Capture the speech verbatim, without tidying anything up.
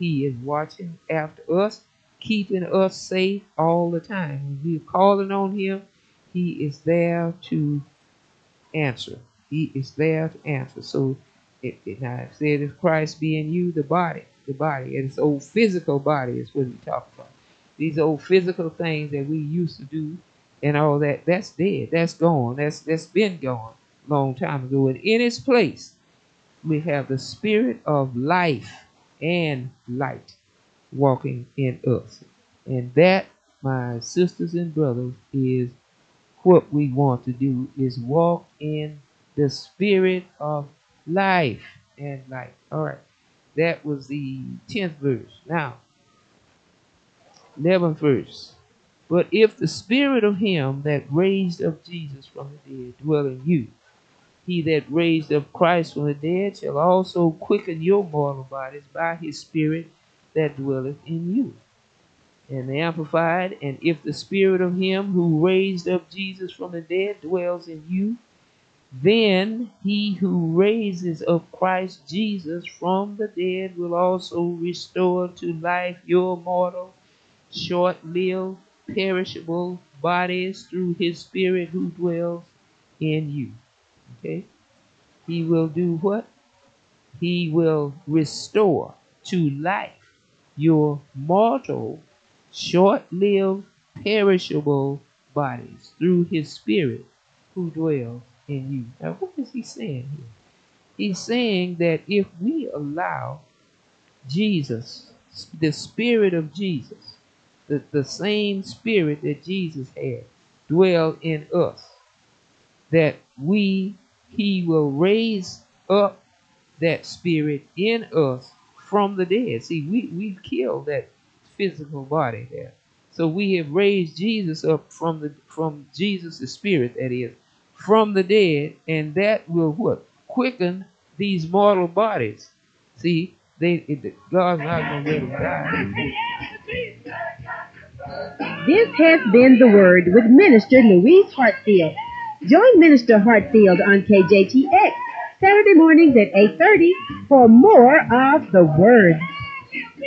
He is watching after us, keeping us safe all the time. When we're calling on him, he is there to answer. He is there to answer. So it, it now it said if Christ be in you, the body, the body, and its old physical body is what we talk about. These old physical things that we used to do and all that, that's dead. That's gone. That's that's been gone a long time ago. And in its place, we have the spirit of life and light walking in us. And that, my sisters and brothers, is what we want to do, is walk in the spirit of life and light. All right. That was the tenth verse. Now, eleventh verse. But if the spirit of him that raised up Jesus from the dead dwell in you, he that raised up Christ from the dead shall also quicken your mortal bodies by his spirit that dwelleth in you. And the Amplified, and if the spirit of him who raised up Jesus from the dead dwells in you, then he who raises up Christ Jesus from the dead will also restore to life your mortal, short-lived, perishable bodies through his spirit who dwells in you. Okay? He will do what? He will restore to life your mortal, short-lived, perishable bodies through his spirit who dwells in you. Now, what is he saying here? He's saying that if we allow Jesus, the spirit of Jesus, the, the same spirit that Jesus had, dwell in us, that we, he will raise up that spirit in us from the dead. See, we, we killed that physical body there. So we have raised Jesus up from the from Jesus, the spirit that is, from the dead, and that will what? Quicken these mortal bodies. See, they it, God's not gonna let them die. This has been The Word with Minister Louise Hartfield. Join Minister Hartfield on K J T X Saturday mornings at eight thirty for more of The Word.